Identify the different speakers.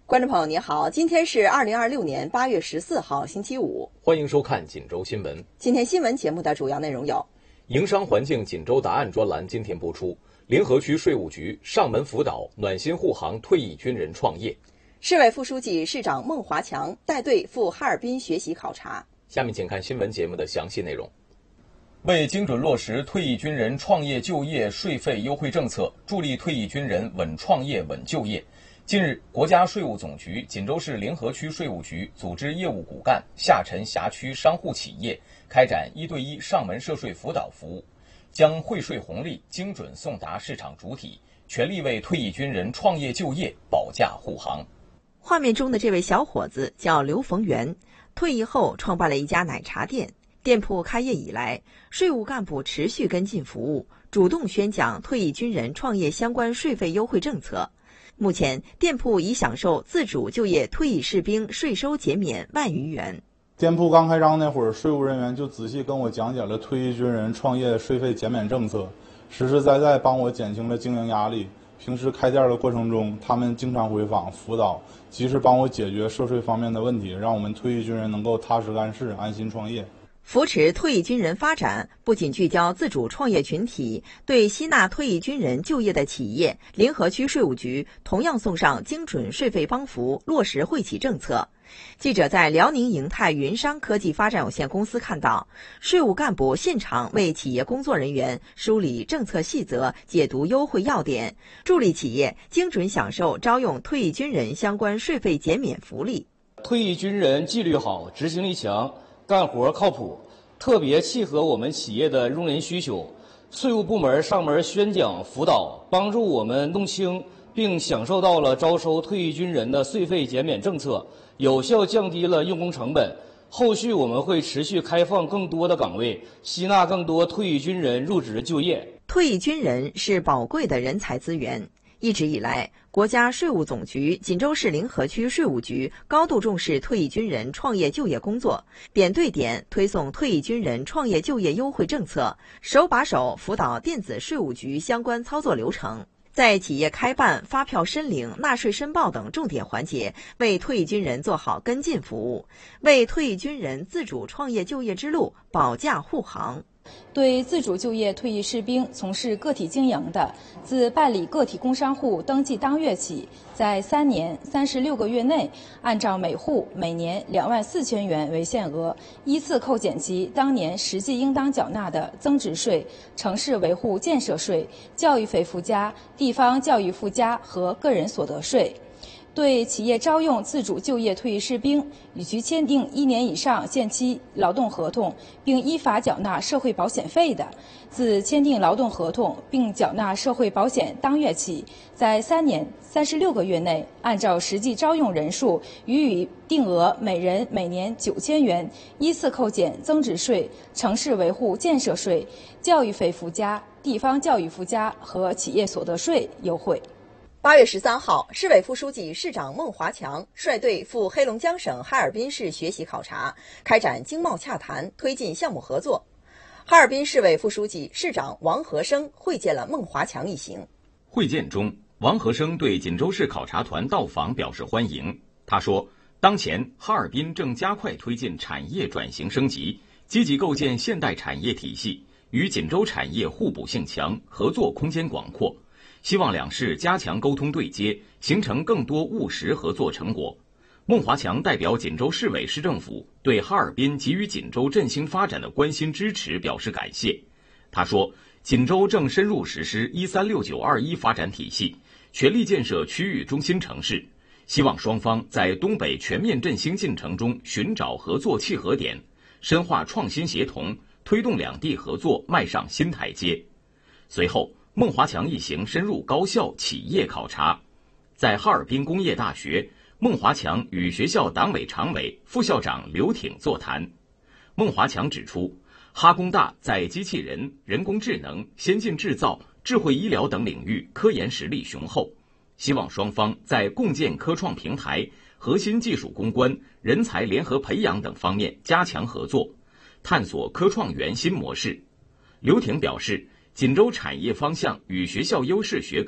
Speaker 1: 观众朋友您好，今天是2026年8月14号星期五，
Speaker 2: 欢迎收看锦州新闻。
Speaker 1: 今天新闻节目的主要内容有：
Speaker 2: 营商环境锦州答案专栏今天播出，临河区税务局上门辅导暖心护航退役军人创业；
Speaker 1: 市委副书记、市长孟华强带队赴哈尔滨学习考察。
Speaker 2: 下面请看新闻节目的详细内容。为精准落实退役军人创业就业税费优惠政策，助力退役军人稳创业稳就业，近日，国家税务总局锦州市临河区税务局组织业务骨干下沉辖区商户企业开展1对1上门涉税辅导服务，将汇税红利精准送达市场主体，全力为退役军人创业就业保驾护航。
Speaker 1: 画面中的这位小伙子叫刘逢元，退役后创办了一家奶茶店。店铺开业以来，税务干部持续跟进服务，主动宣讲退役军人创业相关税费优惠政策。目前，店铺已享受自主就业退役士兵税收减免1万余元。
Speaker 3: 店铺刚开张那会儿，税务人员就仔细跟我讲解了退役军人创业税费减免政策，实实在在帮我减轻了经营压力。平时开店的过程中，他们经常回访辅导，及时帮我解决涉税方面的问题，让我们退役军人能够踏实干事，安心创业。
Speaker 1: 扶持退役军人发展，不仅聚焦自主创业群体，对吸纳退役军人就业的企业，临河区税务局同样送上精准税费帮扶，落实惠企政策。记者在辽宁盈泰云商科技发展有限公司看到，税务干部现场为企业工作人员梳理政策细则，解读优惠要点，助力企业精准享受招用退役军人相关税费减免福利。
Speaker 4: 退役军人纪律好，执行力强，干活靠谱，特别契合我们企业的用人需求。税务部门上门宣讲辅导，帮助我们弄清并享受到了招收退役军人的税费减免政策，有效降低了用工成本。后续我们会持续开放更多的岗位，吸纳更多退役军人入职就业。
Speaker 1: 退役军人是宝贵的人才资源。一直以来，国家税务总局锦州市临河区税务局高度重视退役军人创业就业工作，点对点推送退役军人创业就业优惠政策，手把手辅导电子税务局相关操作流程，在企业开办、发票申领、纳税申报等重点环节，为退役军人做好跟进服务，为退役军人自主创业就业之路保驾护航。
Speaker 5: 对自主就业退役士兵从事个体经营的，自办理个体工商户登记当月起，在3年36个月内，按照每户每年24000元为限额，依次扣减其当年实际应当缴纳的增值税、城市维护建设税、教育费附加、地方教育附加和个人所得税。对企业招用自主就业退役士兵，与其签订1年以上限期劳动合同，并依法缴纳社会保险费的，自签订劳动合同并缴纳社会保险当月起，在3年36个月内，按照实际招用人数予以定额每人每年9000元，依次扣减增值税、城市维护建设税、教育费附加、地方教育附加和企业所得税优惠。
Speaker 1: 8月13号，市委副书记、市长孟华强率队赴黑龙江省哈尔滨市学习考察，开展经贸洽谈，推进项目合作。哈尔滨市委副书记、市长王和生会见了孟华强一行。
Speaker 2: 会见中，王和生对锦州市考察团到访表示欢迎。他说，当前哈尔滨正加快推进产业转型升级，积极构建现代产业体系，与锦州产业互补性强，合作空间广阔。希望两市加强沟通对接，形成更多务实合作成果。孟华强代表锦州市委市政府对哈尔滨给予锦州振兴发展的关心支持表示感谢。他说，锦州正深入实施136921发展体系，全力建设区域中心城市，希望双方在东北全面振兴进程中寻找合作契合点，深化创新协同，推动两地合作迈上新台阶。随后，孟华强一行深入高校企业考察，在哈尔滨工业大学，孟华强与学校党委常委、副校长刘挺座谈。孟华强指出，哈工大在机器人、人工智能、先进制造、智慧医疗等领域科研实力雄厚，希望双方在共建科创平台、核心技术攻关、人才联合培养等方面加强合作，探索科创园新模式。刘挺表示，锦州产业方向与学校优势学